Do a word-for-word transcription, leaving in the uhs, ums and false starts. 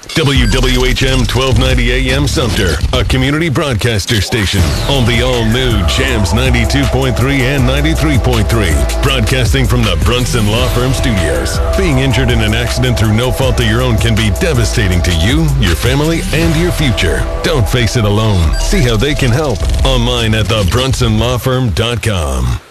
W W H M twelve ninety A M Sumter, a community broadcaster station on the all-new Jams ninety-two point three and ninety-three point three. Broadcasting from the Brunson Law Firm Studios. Being injured in an accident through no fault of your own can be devastating to you, your family, and your future. Don't face it alone. See how they can help online at the brunson law firm dot com.